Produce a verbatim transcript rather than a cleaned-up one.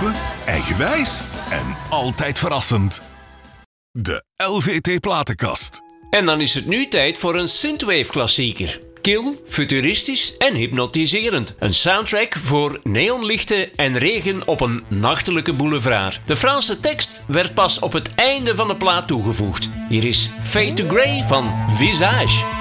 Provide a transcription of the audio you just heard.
open, eigenwijs en altijd verrassend. De L V T Platenkast. En dan is het nu tijd voor een synthwave-klassieker. Kil, futuristisch en hypnotiserend. Een soundtrack voor neonlichten en regen op een nachtelijke boulevard. De Franse tekst werd pas op het einde van de plaat toegevoegd. Hier is Fade to Grey van Visage.